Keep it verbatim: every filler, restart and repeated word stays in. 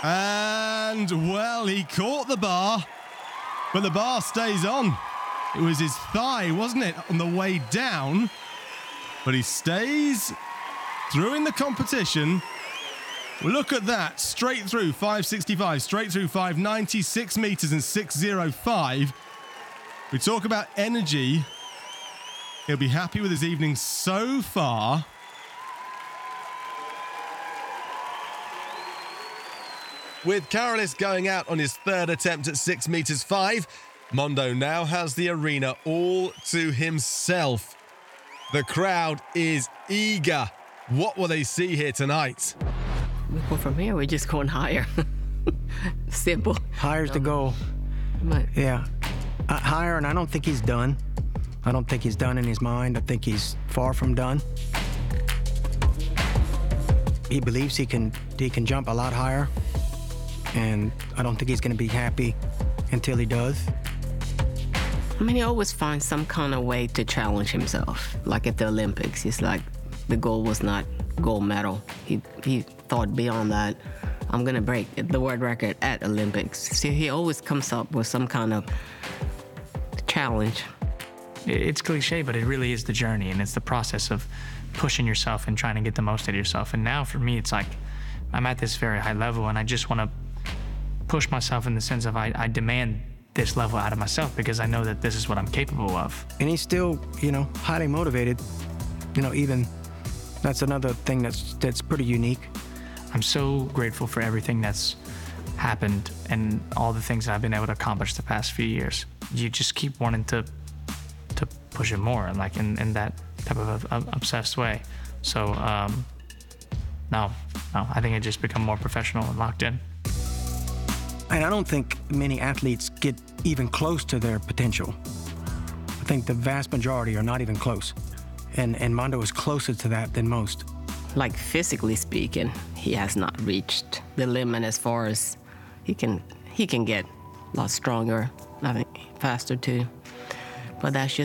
And, well, he caught the bar, but the bar stays on. It was his thigh, wasn't it, on the way down? But he stays through in the competition. Look at that, straight through five sixty-five, straight through five ninety, six meters and six oh five. We talk about energy. He'll be happy with his evening so far. With Carolis going out on his third attempt at six meters five, Mondo now has the arena all to himself. The crowd is eager. What will they see here tonight? Well, from here, we're just going higher. Simple. Higher's the goal. But Yeah. Uh, higher, and I don't think he's done. I don't think he's done in his mind. I think he's far from done. He believes he can he can jump a lot higher, and I don't think he's going to be happy until he does. I mean, he always finds some kind of way to challenge himself. Like at the Olympics, it's like the goal was not gold medal. He he thought beyond that. I'm gonna break the world record at Olympics. So he always comes up with some kind of challenge. It's cliche, but it really is the journey, and it's the process of pushing yourself and trying to get the most out of yourself. And now for me, it's like I'm at this very high level, and I just want to push myself in the sense of I, I demand this level out of myself because I know that this is what I'm capable of. And he's still, you know, highly motivated. You know, even that's another thing that's that's pretty unique. I'm so grateful for everything that's happened and all the things that I've been able to accomplish the past few years. You just keep wanting to to push it more, and like in, in that type of a, a obsessed way. So um, no, no, I think I just become more professional and locked in. And I don't think many athletes get even close to their potential. I think the vast majority are not even close. And, and Mondo is closer to that than most. Like physically speaking, he has not reached the limit as far as he can he can get a lot stronger, I think faster too. But that's just